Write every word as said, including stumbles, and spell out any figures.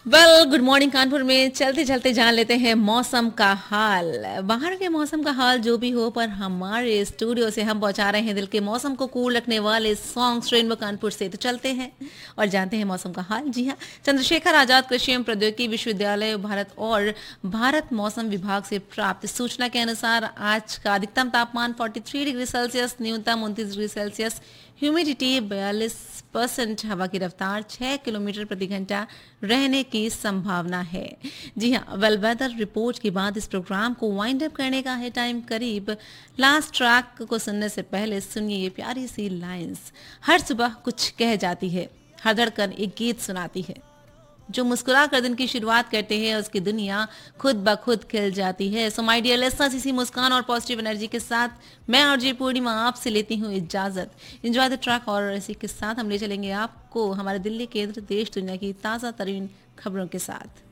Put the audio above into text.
Well good morning Kanpur में चलते चलते जान लेते हैं मौसम का हाल। बाहर के मौसम का हाल जो भी हो, पर हमारे स्टूडियो से हम पहुंचा रहे हैं दिल के मौसम को कूल रखने वाले सॉन्ग्स रेनबो कानपुर से। तो चलते हैं और जानते हैं मौसम का हाल। जी हाँ, चंद्रशेखर आजाद कृषि एवं प्रौद्योगिकी विश्वविद्यालय भारत और भारत मौसम विभाग से प्राप्त सूचना के अनुसार आज का अधिकतम तापमान तैंतालीस डिग्री सेल्सियस, न्यूनतम उनतीस डिग्री सेल्सियस, ह्यूमिडिटी बयालीस परसेंट, हवा की रफ्तार छह किलोमीटर प्रति घंटा रहने की संभावना है। जी हाँ, वेल वेदर रिपोर्ट के बाद इस प्रोग्राम को वाइंड अप करने का है टाइम करीब। लास्ट ट्रैक को सुनने से पहले सुनिए ये प्यारी सी लाइंस। हर सुबह कुछ कह जाती है, हर धड़कन एक गीत सुनाती है, जो मुस्कुरा कर दिन की शुरुआत करते हैं उसकी दुनिया खुद ब खुद खिल जाती है। सो माय डियर लिसनर्स, इसी मुस्कान और पॉजिटिव एनर्जी के साथ मैं और जी पूर्णिमा आपसे लेती हूँ इजाजत। एंजॉय द ट्रैक और इसी के साथ हम ले चलेंगे आपको हमारे दिल्ली केंद्र देश दुनिया की ताज़ा तरीन खबरों के साथ।